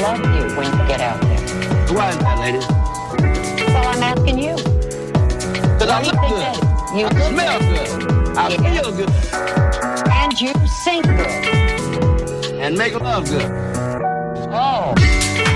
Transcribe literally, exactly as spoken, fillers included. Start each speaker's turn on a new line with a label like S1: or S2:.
S1: love you when you get out there.
S2: Why is that, lady?
S1: Well, I'm asking you.
S2: Because I
S1: Why do
S2: look
S1: you
S2: good.
S1: think that is? You
S2: I
S1: look
S2: smell
S1: good.
S2: good. I
S1: Yeah.
S2: feel good.
S1: And you sing good.
S2: And make love good.
S1: Oh.